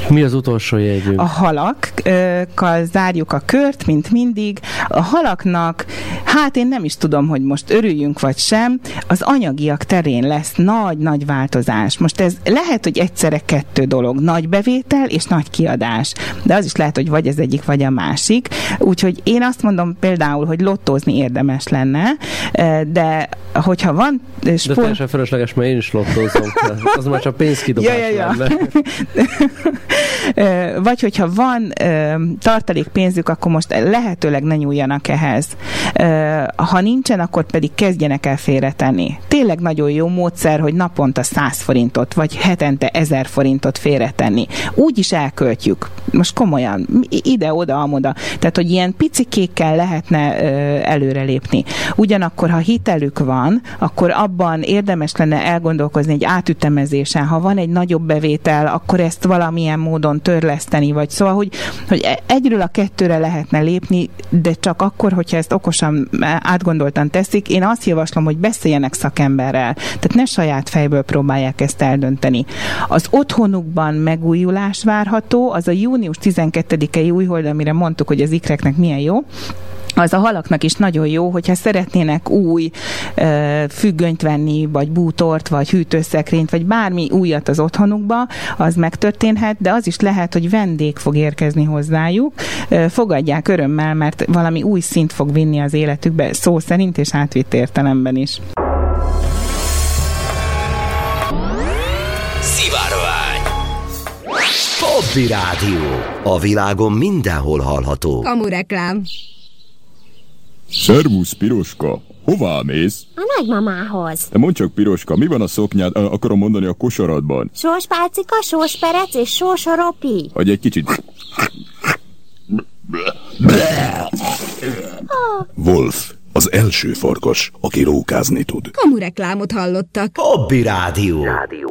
Mi az utolsó jegyünk? A halakkal zárjuk a kört, mint mindig. A halaknak, hát én nem is tudom, hogy most örüljünk vagy sem, az anyagiak terén lesz nagy-nagy változás. Most ez lehet, hogy egyszerre kettő dolog, nagy bevétel és nagy kiadás, de az is lehet, hogy vagy az egyik, vagy a másik. Úgyhogy én azt mondom például, hogy lottózni érdemes lenne, de hogyha van sport... De teljesen felesleges, mert én is lottózom. Az már csak pénzkidobás lenne. Vagy hogyha van tartalék pénzük, akkor most lehetőleg ne nyúljanak ehhez. Ha nincsen, akkor pedig kezdjenek el félretenni. Tényleg nagyon jó módszer, hogy naponta 100 forintot, vagy hetente 1000 forintot félretenni. Úgy is elköltjük. Most komolyan, ide-oda, amoda. Tehát, hogy ilyen picikékkel lehetne előrelépni. Ugyanakkor, ha hitelük van, akkor abban érdemes lenne elgondolkozni egy átütemezésen. Ha van egy nagyobb bevétel, akkor ezt valamilyen módon törleszteni, vagy szóval, hogy egyről a kettőre lehetne lépni, de csak akkor, hogyha ezt okosan, átgondoltan teszik. Én azt javaslom, hogy beszéljenek szakemberrel. Tehát ne saját fejből próbálják ezt eldönteni. Az otthonukban megújulás várható, az a június 12-i újhold, amire mondtuk, hogy az ikreknek milyen jó, az a halaknak is nagyon jó, hogyha szeretnének új függönyt venni, vagy bútort, vagy hűtőszekrényt, vagy bármi újat az otthonukba, az megtörténhet, de az is lehet, hogy vendég fog érkezni hozzájuk. Fogadják örömmel, mert valami új szint fog vinni az életükbe, szó szerint és átvitt értelemben is. Szivárvány. Hobby Rádió. A világon mindenhol hallható. Kamureklám. Szervusz, Piroska! Hová mész? A nagymamához. De mondd csak, Piroska, mi van a szoknyád, akarom mondani, a kosaradban? Sóspálcika, sósperec és sósoropi. Hagyj egy kicsit. Wolf, az első farkas, aki rókázni tud. Kamureklámot hallottak. Hobby Rádió.